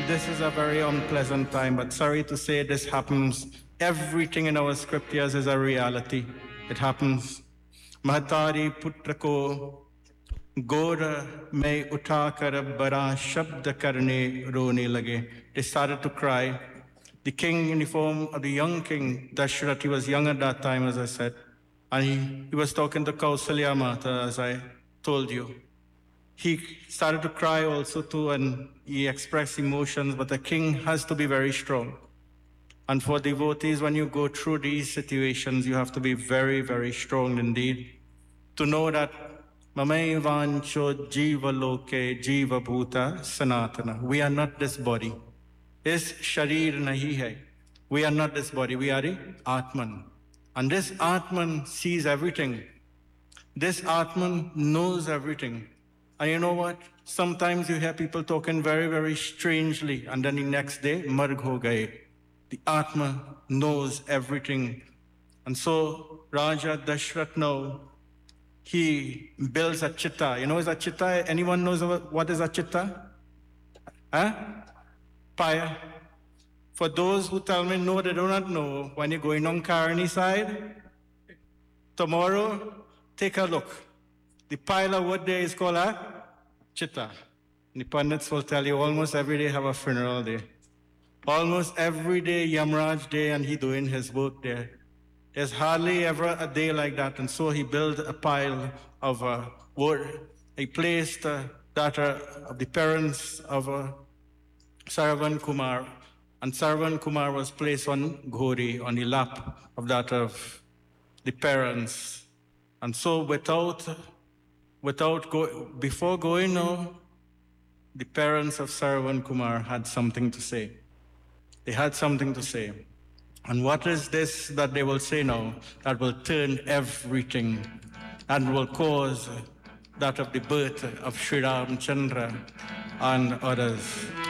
this is a very unpleasant time, but sorry to say this happens. Everything in our scriptures is a reality. It happens. Mahatari putra ko Gora may utakar bara shabda karne rone lage. They started to cry. The king in the form of the young king, Dashrath, he was young at that time, as I said. And he was talking to Kausalya Mata, as I told you. He started to cry also too, and he expressed emotions, but the king has to be very strong. And for devotees, when you go through these situations, you have to be very, very strong indeed. To know that Mamaivancho Jiva Loke Jiva Bhuta Sanatana. We are not this body. Is Sharir Nahi Hai. We are not this body, we are the Atman. And this Atman sees everything. This Atman knows everything. And you know what? Sometimes you hear people talking very, very strangely, and then the next day, marg ho gaye. The Atma knows everything. And so Raja Dashrath now, he builds a chitta. You know what is a chitta? Anyone knows what is a chitta? Huh? Pyre. For those who tell me no, they do not know, when you're going on Karani side, tomorrow, take a look. The pile of wood there is called a chitta. The pundits will tell you almost every day have a funeral there. Almost every day Yamraj day, and he doing his work there. There's hardly ever a day like that, and so he built a pile of wood. He placed that of the parents of Sarvan Kumar, and Sarvan Kumar was placed on Ghori, on the lap of that of the parents. And so before going now, the parents of Sarvan Kumar had something to say. They had something to say. And what is this that they will say now that will turn everything and will cause that of the birth of Sri Ramchandra and others?